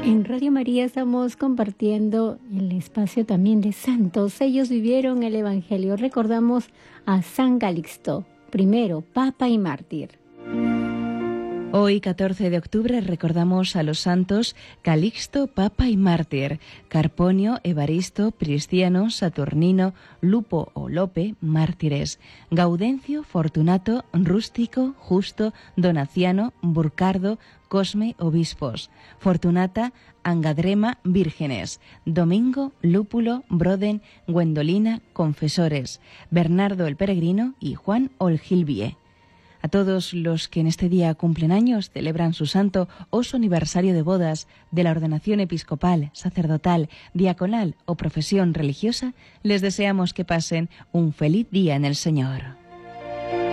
En Radio María estamos compartiendo el espacio también de santos. Ellos vivieron el Evangelio. Recordamos a San Calixto, primero Papa y mártir. Hoy, 14 de octubre, recordamos a los santos Calixto, Papa y mártir, Carponio, Evaristo, Prisciano, Saturnino, Lupo o Lope, mártires, Gaudencio, Fortunato, Rústico, Justo, Donaciano, Burcardo, Cosme, obispos, Fortunata, Angadrema, vírgenes, Domingo, Lúpulo, Broden, Gwendolina, confesores, Bernardo el peregrino y Juan Olgilvie. A todos los que en este día cumplen años, celebran su santo o su aniversario de bodas, de la ordenación episcopal, sacerdotal, diaconal o profesión religiosa, les deseamos que pasen un feliz día en el Señor.